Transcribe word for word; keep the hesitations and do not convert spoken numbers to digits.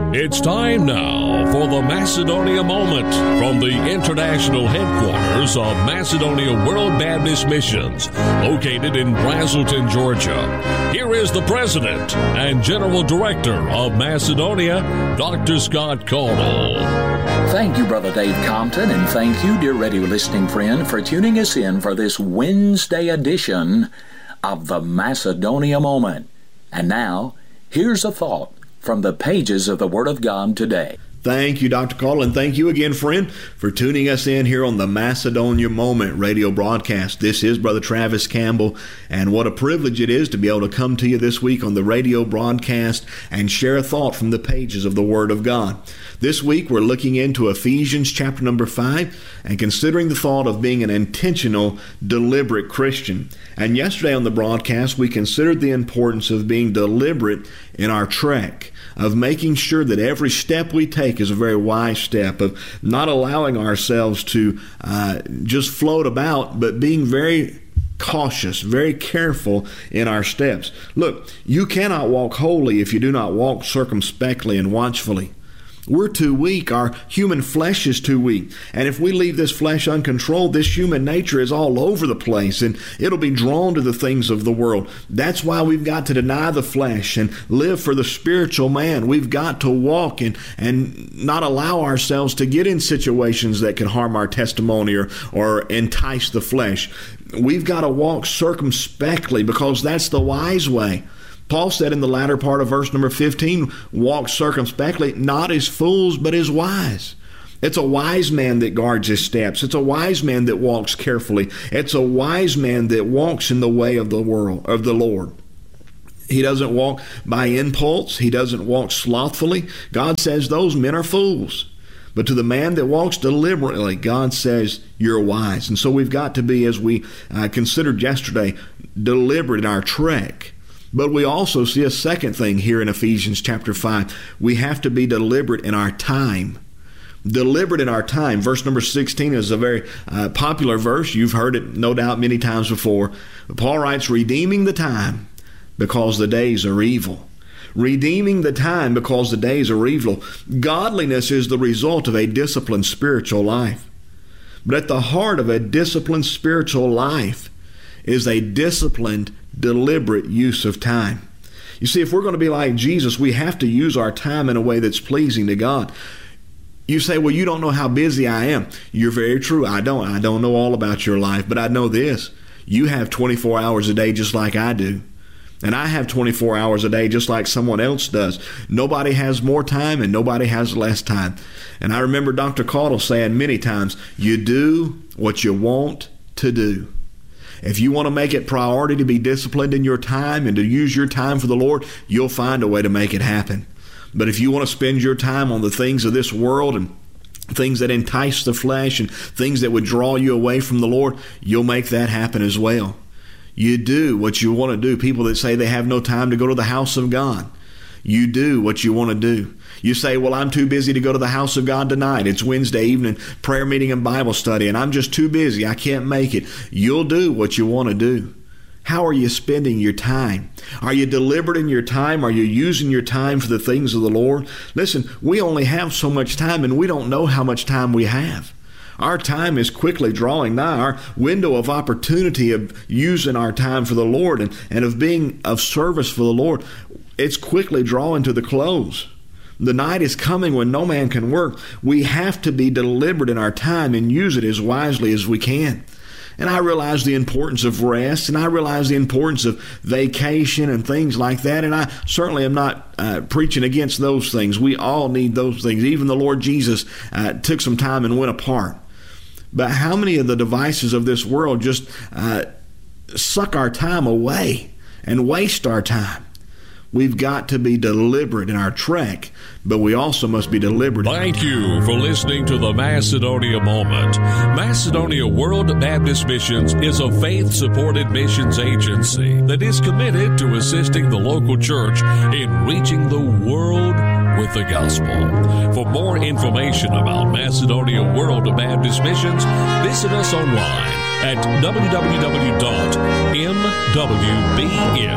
It's time now for the Macedonia Moment from the international headquarters of Macedonia World Baptist Missions, located in Braselton, Georgia. Here is the President and General Director of Macedonia, Doctor Scott Caudill. Thank you, Brother Dave Compton, and thank you, dear radio listening friend, for tuning us in for this Wednesday edition of the Macedonia Moment. And now, here's a thought from the pages of the Word of God today. Thank you, Doctor Caudill, and thank you again, friend, for tuning us in here on the Macedonia Moment radio broadcast. This is Brother Travis Campbell, and what a privilege it is to be able to come to you this week on the radio broadcast and share a thought from the pages of the Word of God. This week, we're looking into Ephesians chapter number five and considering the thought of being an intentional, deliberate Christian. And yesterday on the broadcast, we considered the importance of being deliberate in our trek, of making sure that every step we take is a very wise step, of not allowing ourselves to uh, just float about, but being very cautious, very careful in our steps. Look, you cannot walk wholly if you do not walk circumspectly and watchfully. We're too weak. Our human flesh is too weak. And if we leave this flesh uncontrolled, this human nature is all over the place, and it'll be drawn to the things of the world. That's why we've got to deny the flesh and live for the spiritual man. We've got to walk and, and not allow ourselves to get in situations that can harm our testimony or, or entice the flesh. We've got to walk circumspectly because that's the wise way. Paul said in the latter part of verse number fifteen, walk circumspectly, not as fools, but as wise. It's a wise man that guards his steps. It's a wise man that walks carefully. It's a wise man that walks in the way of the world, of the Lord. He doesn't walk by impulse. He doesn't walk slothfully. God says those men are fools. But to the man that walks deliberately, God says, you're wise. And so we've got to be, as we uh, considered yesterday, deliberate in our trek. But we also see a second thing here in Ephesians chapter five. We have to be deliberate in our time. Deliberate in our time. Verse number sixteen is a very uh, popular verse. You've heard it no doubt many times before. Paul writes, redeeming the time because the days are evil. Redeeming the time because the days are evil. Godliness is the result of a disciplined spiritual life. But at the heart of a disciplined spiritual life is a disciplined, deliberate use of time. You see, if we're going to be like Jesus, we have to use our time in a way that's pleasing to God. You say, well, you don't know how busy I am. You're very true. I don't. I don't know all about your life, but I know this. You have twenty-four hours a day just like I do. And I have twenty-four hours a day just like someone else does. Nobody has more time and nobody has less time. And I remember Doctor Caudill saying many times, you do what you want to do. If you want to make it priority to be disciplined in your time and to use your time for the Lord, you'll find a way to make it happen. But if you want to spend your time on the things of this world and things that entice the flesh and things that would draw you away from the Lord, you'll make that happen as well. You do what you want to do. People that say they have no time to go to the house of God, you do what you want to do. You say, well, I'm too busy to go to the house of God tonight. It's Wednesday evening prayer meeting and Bible study, and I'm just too busy. I can't make it. You'll do what you want to do. How are you spending your time? Are you deliberate in your time? Are you using your time for the things of the Lord? Listen, we only have so much time, and we don't know how much time we have. Our time is quickly drawing nigh. Our window of opportunity of using our time for the Lord and, and of being of service for the Lord, it's quickly drawing to the close. The night is coming when no man can work. We have to be deliberate in our time and use it as wisely as we can. And I realize the importance of rest, and I realize the importance of vacation and things like that, and I certainly am not uh, preaching against those things. We all need those things. Even the Lord Jesus uh, took some time and went apart. But how many of the devices of this world just uh, suck our time away and waste our time? We've got to be deliberate in our trek, but we also must be deliberate. Thank you for listening to the Macedonia Moment. Macedonia World Baptist Missions is a faith-supported missions agency that is committed to assisting the local church in reaching the world with the gospel. For more information about Macedonia World Baptist Missions, visit us online at w w w dot m w b m